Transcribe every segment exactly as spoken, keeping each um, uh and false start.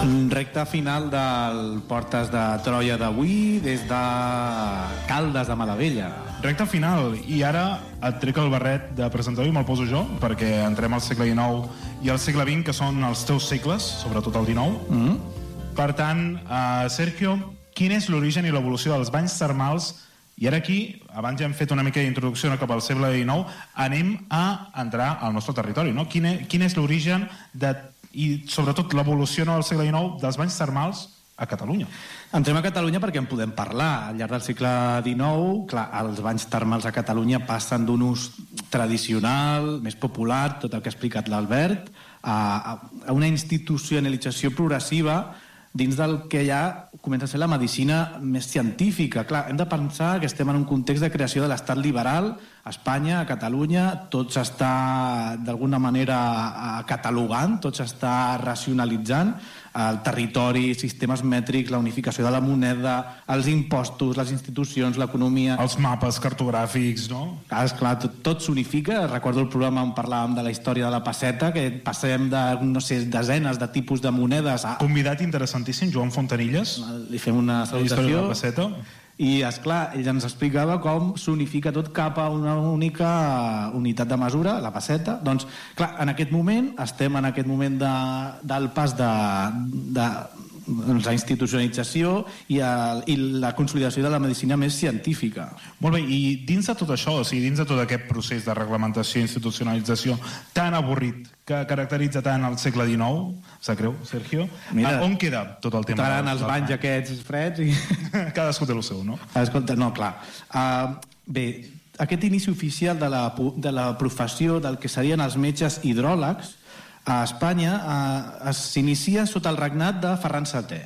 Recte final del Portes de Troia d'avui des de Caldes de Malavella. Recte final, i ara et trec el barret de presentador i me'l poso jo, perquè entrem al segle dinou i al segle vint, que són els teus segles, sobretot el dinou. Mm-hmm. Per tant, uh, Sergio, quin és l'origen i l'evolució dels banys termals? I ara aquí, abans ja hem fet una mica d'introducció cap al segle dinou, anem a entrar al nostre territori, no? Quin, és, quin és l'origen de, i sobretot l'evolució al segle dinou dels banys termals a Catalunya? Entrem a Catalunya perquè en podem parlar. Al llarg del segle dinou, clar, els banys termals a Catalunya passen d'un ús tradicional, més popular, tot el que ha explicat l'Albert, a, a una institucionalització progressiva dins del que ja comença a ser la medicina més científica. Clar, hem de pensar que estem en un context de creació de l'estat liberal a Espanya, a Catalunya, tot s'està d'alguna manera catalogant, tot s'està racionalitzant, el territori, sistemes mètrics, la unificació de la moneda, els impostos, les institucions, l'economia... Els mapes cartogràfics, no? Clar, esclar, tot, tot s'unifica. Recordo el programa on parlàvem de la història de la pesseta, que passem de, no sé, desenes de tipus de monedes a... Convidat interessantíssim, Joan Fontanilles. Li fem una salutació. La història de la pesseta. I, esclar, ell ens explicava com s'unifica tot cap a una única unitat de mesura, la pesseta. Doncs, clar, en aquest moment, estem en aquest moment de, del pas de, de doncs, la institucionalització i, el, i la consolidació de la medicina més científica. Molt bé, i dins de tot això, o sigui, dins de tot aquest procés de reglamentació i institucionalització tan avorrit que caracteritza tant el segle dinou, sap greu, Sergio? Mira, on queda tot el tema? Estaran els banys aquests freds i... Cadascú té el seu, no? Escolta, no, clar. Uh, bé, aquest inici oficial de la, de la professió del que serien els metges hidròlegs a Espanya uh, s'inicia sota el regnat de Ferran setè.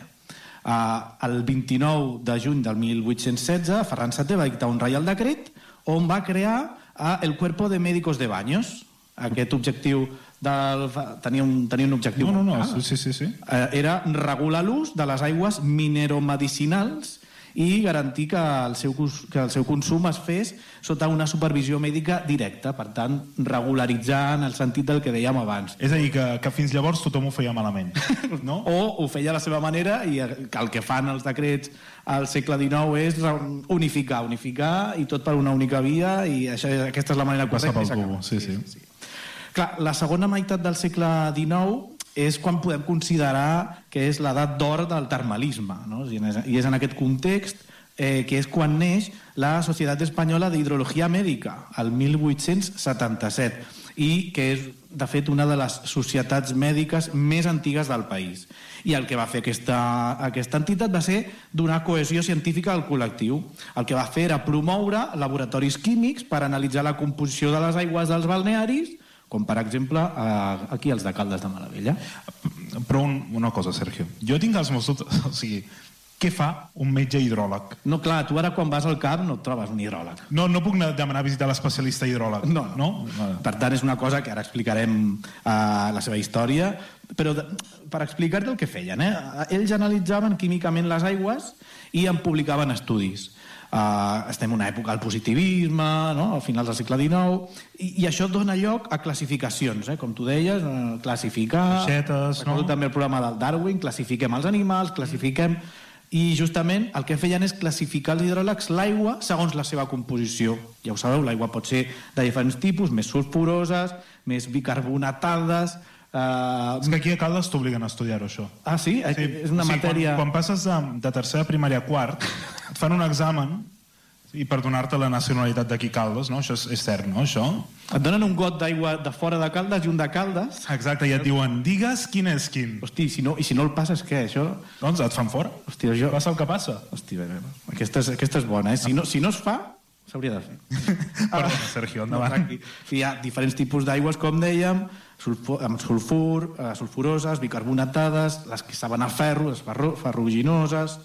Uh, el vint-i-nou de juny del mil vuit-cents setze, Ferran setè va dictar un reial decret on va crear uh, el Cuerpo de Médicos de Baños. Aquest objectiu del, tenia, un, tenia un objectiu no, no, no, sí, sí, sí, sí. Uh, era regular l'ús de les aigües mineromedicinals i garantir que el, seu, que el seu consum es fes sota una supervisió mèdica directa, per tant, regularitzar en el sentit del que dèiem abans. És a dir, que, que fins llavors tothom ho feia malament, no? O ho feia a la seva manera i que el que fan els decrets al segle dinou és unificar, unificar i tot per una única via i això, aquesta és la manera correcta. Passa pel tubo, sí, sí. sí, sí. Clar, la segona meitat del segle dinou és quan podem considerar que és l'edat d'or del termalisme, no? I és en aquest context eh, que és quan neix la Societat Espanyola d'Hidrologia Mèdica, el mil vuit-cents setanta-set, i que és, de fet, una de les societats mèdiques més antigues del país. I el que va fer aquesta, aquesta entitat va ser donar cohesió científica al col·lectiu. El que va fer era promoure laboratoris químics per analitzar la composició de les aigües dels balnearis, com per exemple aquí els de Caldes de Malavella. Però un, una cosa, Sergio, jo tinc els meus dubtes, o sigui, què fa un metge hidròleg? No, clar, tu ara quan vas al camp no et trobes un hidròleg. No, no puc anar, demanar a visitar l'especialista hidròleg. No, no. no. Per tant, és una cosa que ara explicarem uh, la seva història, però de, per explicar-te el que feien, eh? Ells analitzaven químicament les aigües i en publicaven estudis. Uh, estem en una època del positivisme, no? Al final del segle dinou, i, i això dona lloc a classificacions, eh? Com tu deies, uh, classificar... Xetes, no? També el programa del Darwin, classifiquem els animals, classifiquem... I justament el que feien és classificar els hidròlegs l'aigua segons la seva composició. Ja ho sabeu, l'aigua pot ser de diferents tipus, més sulfuroses, més bicarbonatades... Uh... És que aquí a Caldes t'obliguen a estudiar-ho, això. Ah, sí? sí. És una sí, matèria... Quan, quan passes de, de tercera primària a quart, et fan un examen i per donar-te la nacionalitat d'aquí Caldes, no? Això és, és cert, no, això? Et donen un got d'aigua de fora de Caldes i un de Caldes. Exacte, i et diuen, digues quin és quin. Hosti, si no, i si no el passes, què, això? Doncs et fan fora. Hosti, jo... Passa el que passa. Hosti, bé, bé. Aquesta, és, aquesta és bona, eh? Si no, si no es fa, s'hauria de fer. Perdona, Sergio, endavant. No, hi ha diferents tipus d'aigües, com dèiem, sulfur, amb sulfur, eh, sulfuroses, bicarbonatades, les que saben a ferro, les ferro, ferruginoses,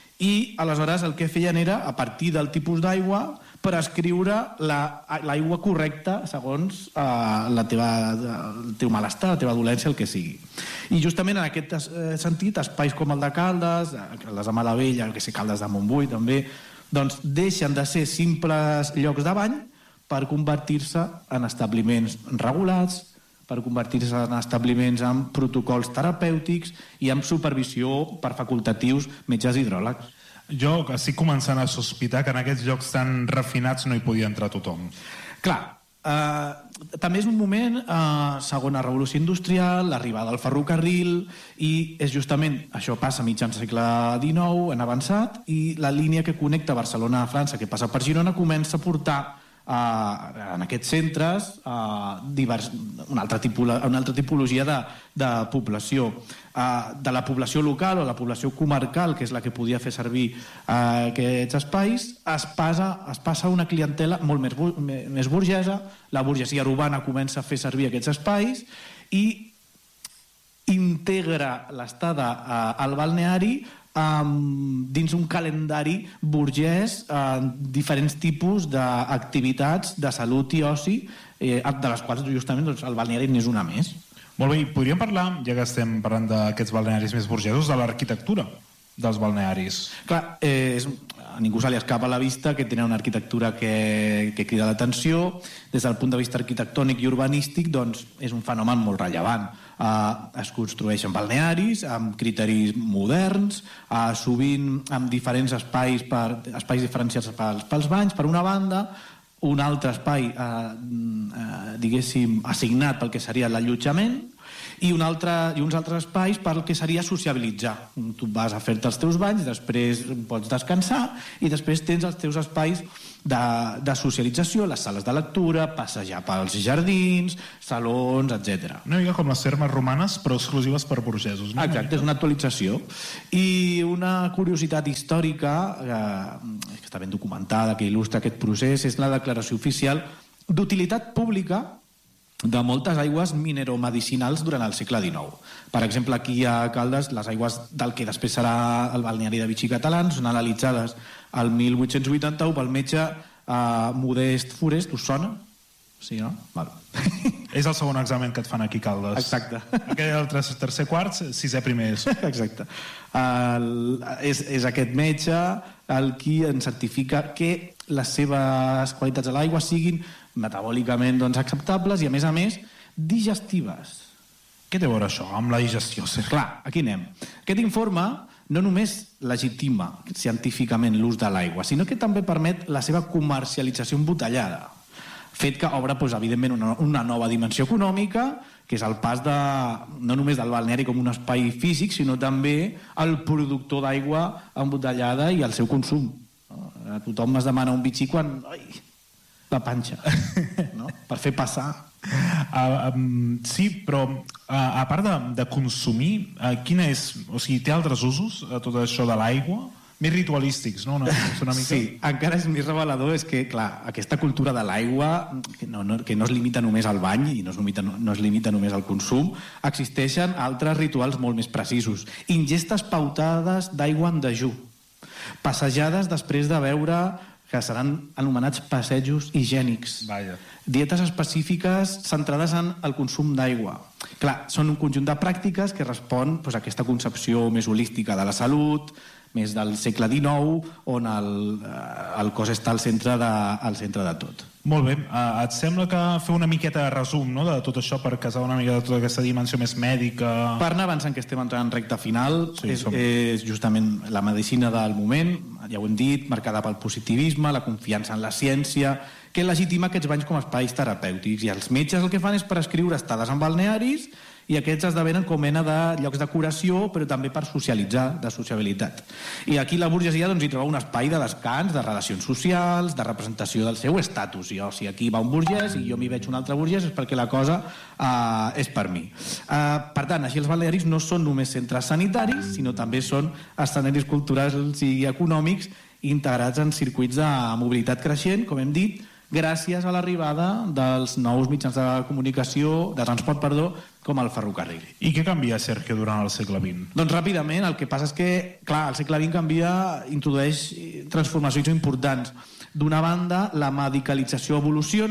i aleshores el que feien era, a partir del tipus d'aigua, per escriure l'aigua la, correcta segons eh, la teva, el teu malestar, la teva dolència, el que sigui. I justament en aquest eh, sentit, espais com el de Caldes, les de Malavella, el que sé, Caldes de Montbui també, doncs deixen de ser simples llocs de bany per convertir-se en establiments regulats, per convertir-se en establiments amb protocols terapèutics i amb supervisió per facultatius metges hidròlegs. Jo estic començant a sospitar que en aquests llocs tan refinats no hi podia entrar tothom. Clar, eh, també és un moment, eh, segona revolució industrial, l'arribada del ferrocarril, i és justament, això passa a mitjans segle dinou, en avançat, i la línia que connecta Barcelona a França, que passa per Girona, comença a portar Uh, en aquests centres uh, divers, una, altra tipolo, una altra tipologia de, de població uh, de la població local o la població comarcal, que és la que podia fer servir uh, aquests espais, es passa, es passa una clientela molt més, més burgesa. La burgesia urbana comença a fer servir aquests espais i integra l'estada uh, al balneari Um, dins un calendari burgès, uh, diferents tipus d'activitats de salut i oci, eh, de les quals justament doncs, el balneari n'és una més. Molt bé, i podríem parlar, ja que estem parlant d'aquests balnearis més burgesos, de l'arquitectura dels balnearis. Clar, eh, és, a ningú se li escapa a la vista que tenen una arquitectura que, que crida l'atenció. Des del punt de vista arquitectònic i urbanístic, doncs, és un fenomen molt rellevant. Uh, es construeixen balnearis amb criteris moderns, uh, sovint amb diferents espais, per, espais diferenciats pels, pels banys, per una banda, un altre espai, uh, uh, diguéssim, assignat pel que seria l'allotjament, i, un altre, i uns altres espais pel que seria sociabilitzar. Tu vas a fer-te els teus banys, després pots descansar i després tens els teus espais de, de socialització, les sales de lectura, passejar pels jardins, salons, etcètera. Una mica com les termes romanes, però exclusives per burgesos. No? Exacte, és una actualització. I una curiositat històrica, eh, que està ben documentada, que il·lustra aquest procés, és la declaració oficial d'utilitat pública de moltes aigües mineromedicinals durant el segle dinou. Per exemple, aquí a Caldes, les aigües del que després serà el balneari de Vichy Catalans són analitzades al mil vuit-cents vuitanta-u pel metge eh, Modest Forest. Us sona? Sí, no? Val. És el segon examen que et fan aquí a Caldes. Exacte. Aquell el tercer quart, sisè primers. Exacte. El, és, és aquest metge el qui ens certifica que les seves qualitats de l'aigua siguin metabòlicament doncs, acceptables i, a més a més, digestives. Què té a veure això amb la digestió? Clar, aquí anem. Aquest informe no només legitima científicament l'ús de l'aigua, sinó que també permet la seva comercialització embotellada, fet que obre, doncs, evidentment, una, una nova dimensió econòmica, que és el pas de, no només del balneari com un espai físic, sinó també el productor d'aigua embotellada i el seu consum. A tothom es demana un bitxí quan... Ai, la panxa, no? Per fer passar. Uh, um, sí, però uh, a part de, de consumir, uh, quina és, o sigui, té altres usos, uh, tot això de l'aigua? Més ritualístics, no? Una, una mica... Sí, encara és més revelador, és que, clar, aquesta cultura de l'aigua, que no, no, que no es limita només al bany i no es, limita, no es limita només al consum, existeixen altres rituals molt més precisos. Ingestes pautades d'aigua en dejú, passejades després de beure, que seran anomenats passejos higiènics. Vaja. Dietes específiques centrades en el consum d'aigua. Clar, són un conjunt de pràctiques que respon doncs, a aquesta concepció més holística de la salut, més del segle dinou, on el, el cos està al centre de, al centre de tot. Molt bé. Uh, et sembla que fer una miqueta de resum, no?, de tot això per casar una mica de tota aquesta dimensió més mèdica... Per anar avançant, que estem entrant en recta final, sí, és, som... és justament la medicina del moment, ja ho hem dit, marcada pel positivisme, la confiança en la ciència, que legitima aquests banys com a espais terapèutics. I els metges el que fan és prescriure estades en balnearis i aquests esdevenen com mena de llocs de curació, però també per socialitzar, de sociabilitat. I aquí la burgesia doncs, hi troba un espai de descans, de relacions socials, de representació del seu estatus. Jo, si aquí va un burgès i jo m'hi veig un altre burgès, és perquè la cosa eh, és per mi. Eh, per tant, així els balnearis no són només centres sanitaris, sinó també són escenaris culturals i econòmics integrats en circuits de mobilitat creixent, com hem dit, gràcies a l'arribada dels nous mitjans de comunicació, de transport, perdó, com el ferrocarril. I què canvia, Sergio, durant el segle vint? Doncs ràpidament, el que passa és que, clar, el segle vint canvia, introdueix transformacions importants. D'una banda, la medicalització evoluciona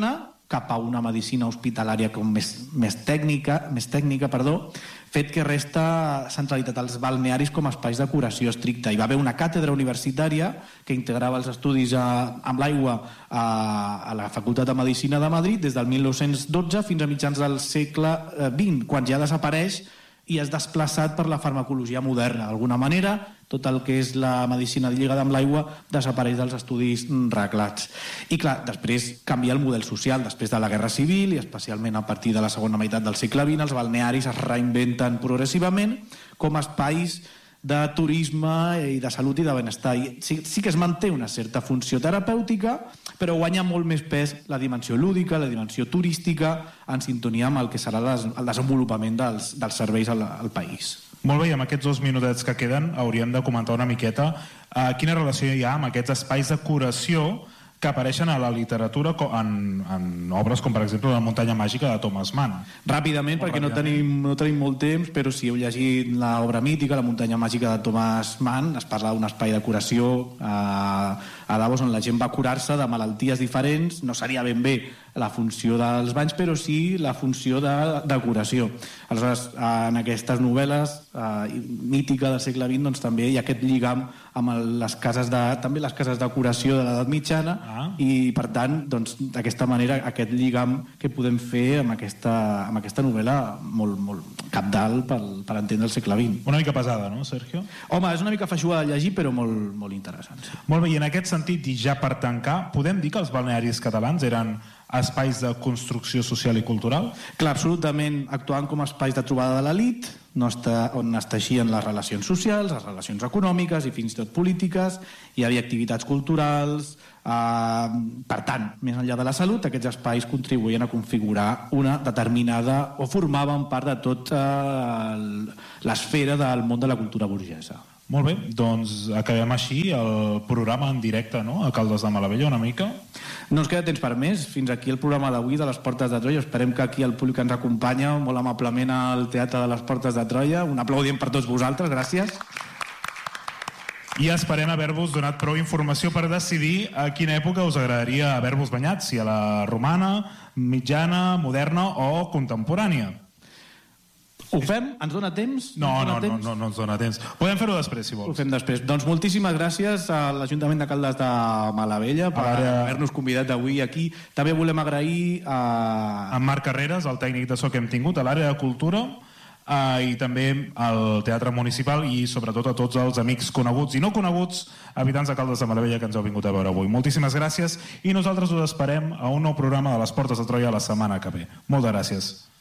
cap a una medicina hospitalària com més, més tècnica, més tècnica, perdó, fet que resta centralitat als balnearis com a espais de curació estricta. Hi va haver una càtedra universitària que integrava els estudis a, amb l'aigua a, a la Facultat de Medicina de Madrid des del mil nou-cents dotze fins a mitjans del segle vint, quan ja desapareix i és desplaçat per la farmacologia moderna. D'alguna manera, tot el que és la medicina lligada amb l'aigua desapareix dels estudis reglats. I clar, després canvia el model social. Després de la Guerra Civil, i especialment a partir de la segona meitat del segle vint, els balnearis es reinventen progressivament com a espais de turisme i de salut i de benestar. I sí, sí que es manté una certa funció terapèutica, però guanya molt més pes la dimensió lúdica, la dimensió turística, en sintonia amb el que serà les, el desenvolupament dels, dels serveis al, al país. Molt bé, i amb aquests dos minutets que queden hauríem de comentar una miqueta eh, quina relació hi ha amb aquests espais de curació que apareixen a la literatura en, en obres com per exemple La muntanya màgica de Thomas Mann. Ràpidament, perquè no tenim, no tenim molt temps, però si heu llegit l'obra mítica La muntanya màgica de Thomas Mann, es parla d'un espai de curació a, a Davos on la gent va curar-se de malalties diferents. No seria ben bé la funció dels banys, però sí la funció de, de curació. Aleshores, en aquestes novel·les eh, mítica del segle vint, doncs també hi ha aquest lligam amb les cases de, també les cases de curació de l'edat mitjana, ah. i per tant, doncs, d'aquesta manera, aquest lligam que podem fer amb aquesta, amb aquesta novel·la molt, molt cabdal per, per entendre el segle vint. Una mica pesada, no, Sergio? Home, és una mica feixuga de llegir, però molt, molt interessant. Sí. Molt bé, i en aquest sentit, i ja per tancar, podem dir que els balnearis catalans eren espais de construcció social i cultural? Clar, absolutament, actuant com a espais de trobada de l'elit, no està, on es teixien les relacions socials, les relacions econòmiques i fins i tot polítiques, hi havia activitats culturals, eh, per tant, més enllà de la salut, aquests espais contribuïen a configurar una determinada, o formaven part de tota eh, l'esfera del món de la cultura burgesa. Molt bé, doncs acabem així el programa en directe, no?, a Caldes de Malavella, una mica. No ens queda temps per més. Fins aquí el programa d'avui de les Portes de Troia. Esperem que aquí el públic ens acompanya molt amablement al Teatre de les Portes de Troia. Un aplaudiment per tots vosaltres, gràcies. I esperem haver-vos donat prou informació per decidir a quina època us agradaria haver-vos banyat, si a la romana, mitjana, moderna o contemporània. Ho fem? Ens dona temps? No, dona no, temps? no, no, no ens dona temps. Podem fer-ho després, si vols. Ho fem després. Doncs moltíssimes gràcies a l'Ajuntament de Caldes de Malavella per haver-nos convidat avui aquí. També volem agrair a... a Marc Carreras, el tècnic de so que hem tingut, a l'àrea de cultura, eh, i també al Teatre Municipal i sobretot a tots els amics coneguts i no coneguts, habitants de Caldes de Malavella que ens heu vingut a veure avui. Moltíssimes gràcies i nosaltres us esperem a un nou programa de les Portes de Troia la setmana que ve. Moltes gràcies.